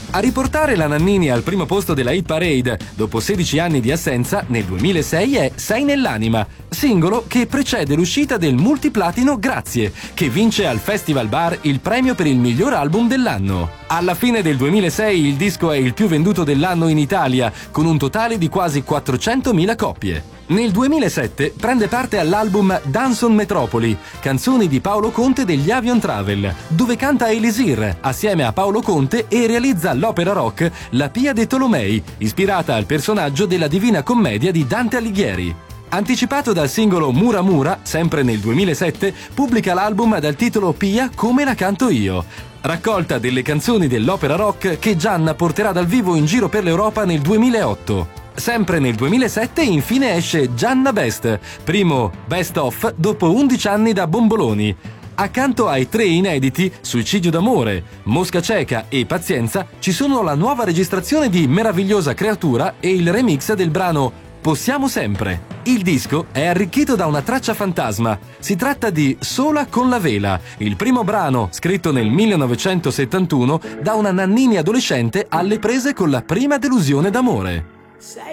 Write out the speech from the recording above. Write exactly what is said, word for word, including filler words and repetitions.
A riportare la Nannini al primo posto della hit parade dopo sedici anni di assenza nel duemilasei è Sei nell'anima, singolo che precede l'uscita del multiplatino Grazie, che vince al Festival Bar il premio per il miglior album dell'anno. Alla fine del duemilasei il disco è il più venduto dell'anno in Italia, con un totale di quasi quattrocentomila copie. Nel duemilasette prende parte all'album Danson Metropoli, canzoni di Paolo Conte degli Avion Travel, dove canta Elisir assieme a Paolo Conte e realizza l'opera rock La Pia dei Tolomei, ispirata al personaggio della Divina Commedia di Dante Alighieri. Anticipato dal singolo Mura Mura, sempre nel duemilasette, pubblica l'album dal titolo Pia come la canto io, raccolta delle canzoni dell'opera rock che Gianna porterà dal vivo in giro per l'Europa nel duemilaotto. Sempre nel duemilasette infine esce Gianna Best, primo best of dopo undici anni da Bomboloni. Accanto ai tre inediti Suicidio d'amore, Mosca cieca e Pazienza ci sono la nuova registrazione di Meravigliosa creatura e il remix del brano Possiamo sempre. Il disco è arricchito da una traccia fantasma. Si tratta di Sola con la vela, il primo brano scritto nel millenovecentosettantuno da una Nannini adolescente alle prese con la prima delusione d'amore.